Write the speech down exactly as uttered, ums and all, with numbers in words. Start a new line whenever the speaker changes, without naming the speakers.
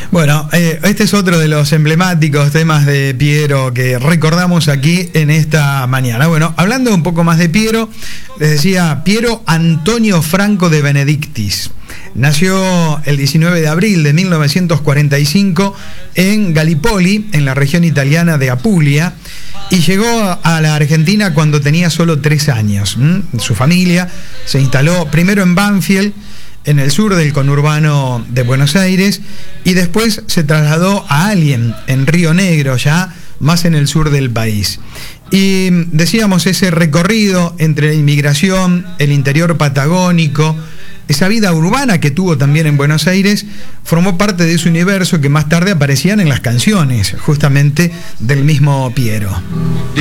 Bueno, eh, este es otro de los emblemáticos temas de Piero que recordamos aquí en esta mañana. Bueno, hablando un poco más de Piero, les decía, Piero Antonio Franco de Benedictis. Nació el diecinueve de abril de mil novecientos cuarenta y cinco en Gallipoli, en la región italiana de Apulia, y llegó a la Argentina cuando tenía solo tres años. ¿Mm? Su familia se instaló primero en Banfield, en el sur del conurbano de Buenos Aires, y después se trasladó a Alien, en Río Negro, ya más en el sur del país. Y decíamos, ese recorrido entre la inmigración, el interior patagónico, esa vida urbana que tuvo también en Buenos Aires, formó parte de ese universo que más tarde aparecían en las canciones, justamente del mismo Piero.